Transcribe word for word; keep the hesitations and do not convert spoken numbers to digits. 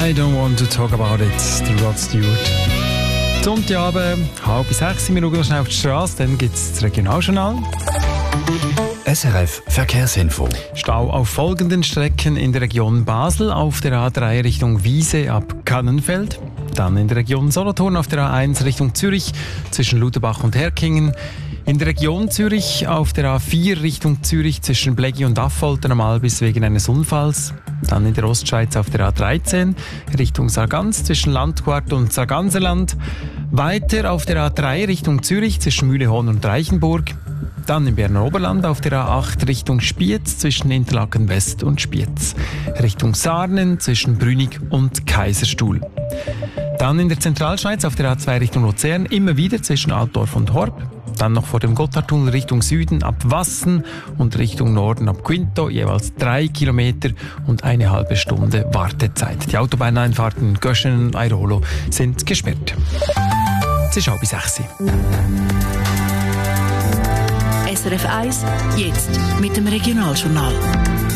I don't want to talk about it, der Rod Stewart. Sonntagabend, halb bis sechs, wir schauen noch schnell auf die Straße, dann gibt es das Regionaljournal. S R F Verkehrsinfo. Stau auf folgenden Strecken in der Region Basel, auf der A drei Richtung Wiese ab Kannenfeld. Dann in der Region Solothurn auf der A eins Richtung Zürich zwischen Lutherbach und Herkingen. In der Region Zürich auf der A vier Richtung Zürich zwischen Bleggi und Affolter am Albis wegen eines Unfalls. Dann in der Ostschweiz auf der A dreizehn Richtung Sargans zwischen Landquart und Sarganserland. Weiter auf der A drei Richtung Zürich zwischen Mühlehorn und Reichenburg. Dann im Berner Oberland auf der A acht Richtung Spiez zwischen Interlaken West und Spiez. Richtung Sarnen zwischen Brünig und Kaiserstuhl. Dann in der Zentralschweiz auf der A zwei Richtung Luzern immer wieder zwischen Altdorf und Horb. Dann noch vor dem Gotthardtunnel Richtung Süden ab Wassen und Richtung Norden ab Quinto, jeweils drei Kilometer und eine halbe Stunde Wartezeit. Die Autobahneinfahrten in Göschenen und Airolo sind gesperrt. Es ist halb sechs. S R F eins, jetzt mit dem Regionaljournal.